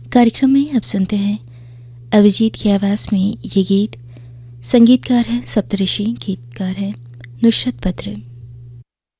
कार्यक्रम में अब सुनते हैं अभिजीत की आवाज़ में ये गीत। संगीतकार हैं सप्तऋषि, गीतकार हैं नुसरत बद्र।